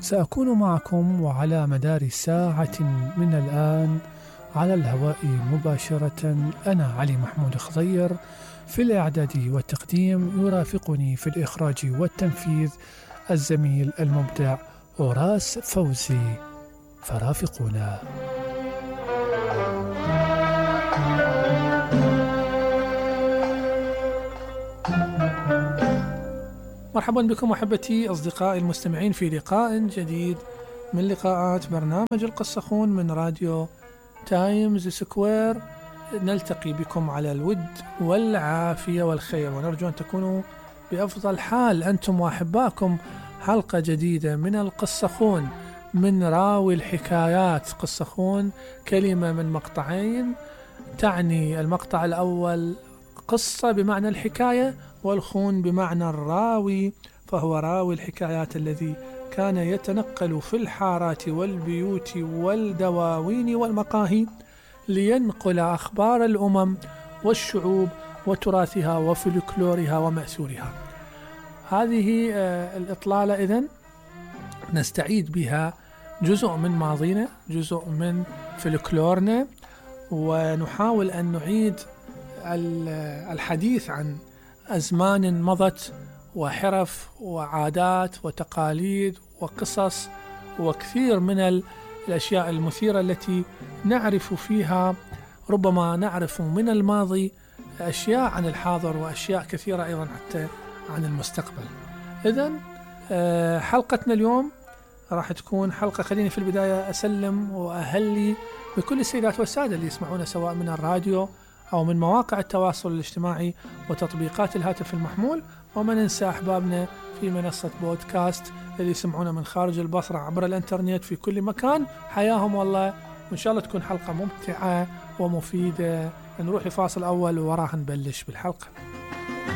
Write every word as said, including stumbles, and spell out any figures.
سأكون معكم وعلى مدار ساعة من الآن على الهواء مباشرة. أنا علي محمود خضير في الإعداد والتقديم، يرافقني في الإخراج والتنفيذ الزميل المبدع أوراس فوزي، فرافقونا. مرحبا بكم أحبتي أصدقائي المستمعين في لقاء جديد من لقاءات برنامج القصخون من راديو تايمز سكوير. نلتقي بكم على الود والعافية والخير، ونرجو أن تكونوا بأفضل حال أنتم وأحباكم. حلقة جديدة من القصخون من راوي الحكايات. قصخون كلمة من مقطعين، تعني المقطع الأول قصة بمعنى الحكاية، والخون بمعنى الراوي، فهو راوي الحكايات الذي كان يتنقل في الحارات والبيوت والدواوين والمقاهي لينقل أخبار الأمم والشعوب وتراثها وفلكلورها ومأثورها. هذه الإطلالة إذن نستعيد بها جزء من ماضينا، جزء من فلكلورنا، ونحاول أن نعيد الحديث عن أزمان مضت وحرف وعادات وتقاليد وقصص وكثير من الأشياء المثيرة التي نعرف فيها، ربما نعرف من الماضي أشياء عن الحاضر وأشياء كثيرة أيضا حتى عن المستقبل. إذن حلقتنا اليوم راح تكون حلقة، خليني في البداية أسلم وأهلي بكل السيدات والسادة اللي يسمعونا سواء من الراديو أو من مواقع التواصل الاجتماعي وتطبيقات الهاتف المحمول، وما ننسى أحبابنا في منصة بودكاست اللي يسمعونا من خارج البصرة عبر الانترنت في كل مكان. حياهم والله، وإن شاء الله تكون حلقة ممتعة ومفيدة. نروح لفاصل أول وراها نبلش بالحلقة.